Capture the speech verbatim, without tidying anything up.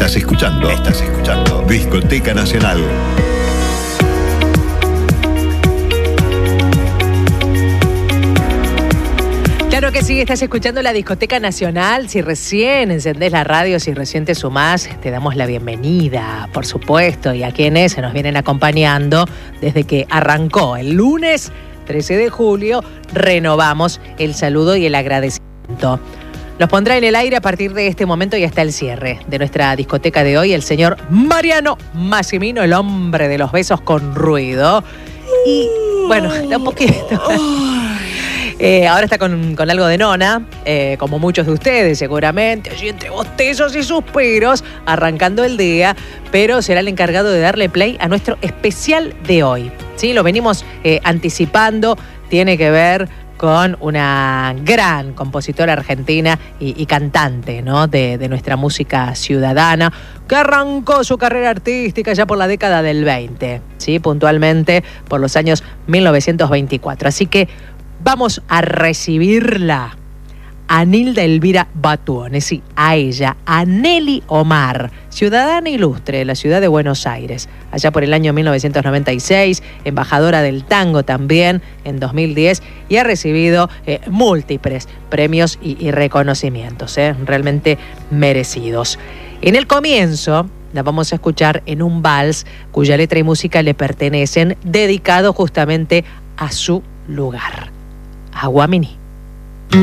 Estás escuchando, estás escuchando Discoteca Nacional. Claro que sí, estás escuchando la Discoteca Nacional. Si recién encendés la radio, si recién te sumás, te damos la bienvenida, por supuesto, y a quienes se nos vienen acompañando desde que arrancó el lunes trece de julio, renovamos el saludo y el agradecimiento. Nos pondrá en el aire a partir de este momento y hasta el cierre de nuestra discoteca de hoy el señor Mariano Massimino, el hombre de los besos con ruido. Y bueno, está un poquito... Eh, ahora está con, con algo de nona, eh, como muchos de ustedes seguramente, allí entre bostezos y suspiros, arrancando el día, pero será el encargado de darle play a nuestro especial de hoy. ¿Sí? Lo venimos eh, anticipando, tiene que ver con una gran compositora argentina y, y cantante, ¿no? de, de nuestra música ciudadana, que arrancó su carrera artística ya por la década del veinte, ¿sí? Puntualmente por los años mil novecientos veinticuatro. Así que vamos a recibirla, a Nilda Elvira Batuone, sí, a ella, a Nelly Omar, ciudadana ilustre de la ciudad de Buenos Aires, allá por el año mil novecientos noventa y seis, embajadora del tango también en dos mil diez, y ha recibido eh, múltiples premios y, y reconocimientos, eh, realmente merecidos. En el comienzo la vamos a escuchar en un vals cuya letra y música le pertenecen, dedicado justamente a su lugar. Aguaminí.